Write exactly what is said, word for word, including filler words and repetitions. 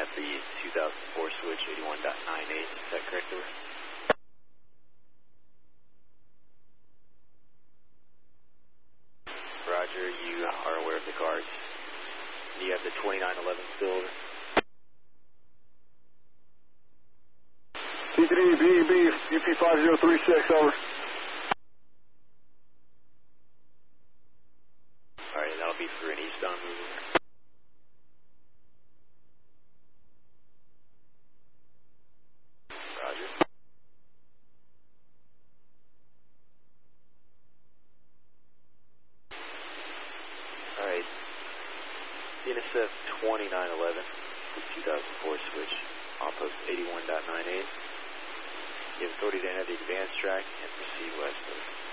at the two thousand four switch eighty-one point nine eight. Is that correct, over? Roger, you are aware of the cars. You have the twenty-nine eleven still, over? T three B E B, U P five zero three six, over. Alright, that'll be for an eastbound move. Roger. Alright, N S F twenty-nine eleven, two thousand four switch, outpost eighty-one point nine eight. You have authority to enter the advanced track and proceed west, over.